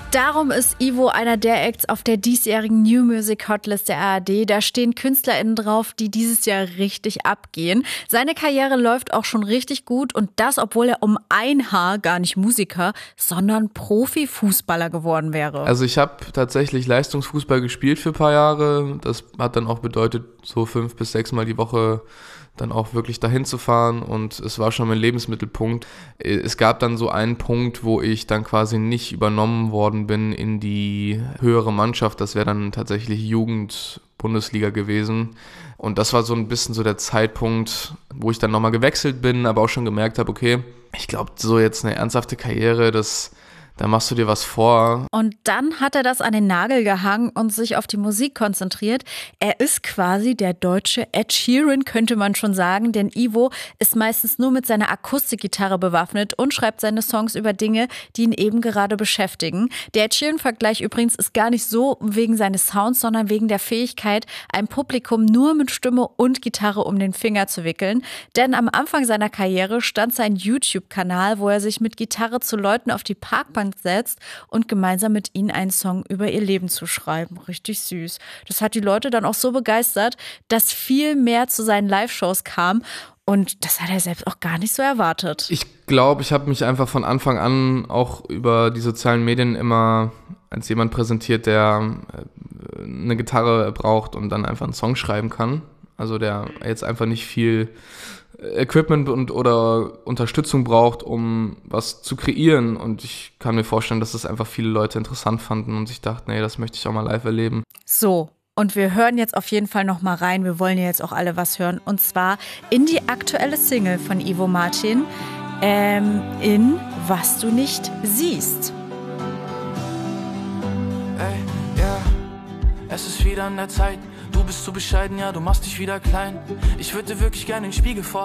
Darum ist Ivo einer der Acts auf der diesjährigen New Music Hotlist der ARD. Da stehen KünstlerInnen drauf, die dieses Jahr richtig abgehen. Seine Karriere läuft auch schon richtig gut und das, obwohl er um ein Haar gar nicht Musiker, sondern Profifußballer geworden wäre. Also ich habe tatsächlich Leistungsfußball gespielt für ein paar Jahre. Das hat dann auch bedeutet, so 5 bis 6 Mal die Woche dann auch wirklich dahin zu fahren und es war schon mein Lebensmittelpunkt. Es gab dann so einen Punkt, wo ich dann quasi nicht übernommen worden bin in die höhere Mannschaft. Das wäre dann tatsächlich Jugend-Bundesliga gewesen. Und das war so ein bisschen so der Zeitpunkt, wo ich dann nochmal gewechselt bin, aber auch schon gemerkt habe, okay, ich glaube, so jetzt eine ernsthafte Karriere, da machst du dir was vor. Und dann hat er das an den Nagel gehangen und sich auf die Musik konzentriert. Er ist quasi der deutsche Ed Sheeran, könnte man schon sagen, denn Ivo ist meistens nur mit seiner Akustikgitarre bewaffnet und schreibt seine Songs über Dinge, die ihn eben gerade beschäftigen. Der Ed Sheeran-Vergleich übrigens ist gar nicht so wegen seines Sounds, sondern wegen der Fähigkeit, ein Publikum nur mit Stimme und Gitarre um den Finger zu wickeln. Denn am Anfang seiner Karriere stand sein YouTube-Kanal, wo er sich mit Gitarre zu Leuten auf die Parkbank setzt und gemeinsam mit ihnen einen Song über ihr Leben zu schreiben. Richtig süß. Das hat die Leute dann auch so begeistert, dass viel mehr zu seinen Live-Shows kam und das hat er selbst auch gar nicht so erwartet. Ich glaube, ich habe mich einfach von Anfang an auch über die sozialen Medien immer als jemand präsentiert, der eine Gitarre braucht und dann einfach einen Song schreiben kann. Also der jetzt einfach nicht viel Equipment oder Unterstützung braucht, um was zu kreieren. Und ich kann mir vorstellen, dass das einfach viele Leute interessant fanden und sich dachten, nee, das möchte ich auch mal live erleben. So, und wir hören jetzt auf jeden Fall noch mal rein. Wir wollen ja jetzt auch alle was hören. Und zwar in die aktuelle Single von Ivo Martin, in Was du nicht siehst. Ey, ja, es ist wieder an der Zeit. Du bist zu bescheiden, ja, du machst dich wieder klein. Ich würde dir wirklich gerne den Spiegel vorhalten.